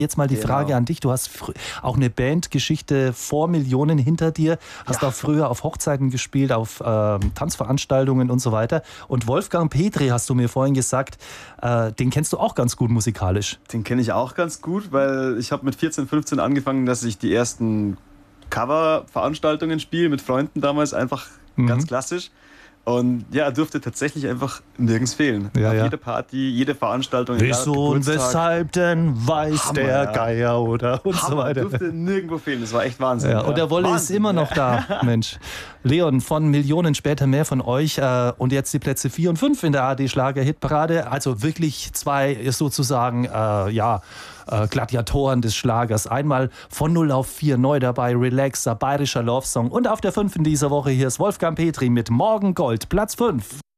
Jetzt mal die Frage an dich. Du hast auch eine Bandgeschichte vor Millionen hinter dir. Hast auch früher auf Hochzeiten gespielt, auf Tanzveranstaltungen und so weiter. Und Wolfgang Petri, hast du mir vorhin gesagt, den kennst du auch ganz gut musikalisch. Den kenne ich auch ganz gut, weil ich habe mit 14, 15 angefangen, dass ich die ersten Cover-Veranstaltungen spiele, mit Freunden damals, einfach ganz klassisch. Und ja, er durfte tatsächlich einfach nirgends fehlen. Auf jeder Party, jede Veranstaltung. Wieso und weshalb denn weiß Hammer, der Geier oder und so weiter. Durfte nirgendwo fehlen, das war echt Wahnsinn. Ja, und der Wolle ist immer noch da, Mensch. Leon, von Millionen später mehr von euch und jetzt die Plätze 4 und 5 in der ARD-Schlager-Hitparade. Also wirklich zwei sozusagen, Gladiatoren des Schlagers. Einmal von 0 auf 4 neu dabei, Relaxer, bayerischer Love-Song. Und auf der 5 in dieser Woche hier ist Wolfgang Petri mit Morgen Gold, Platz 5.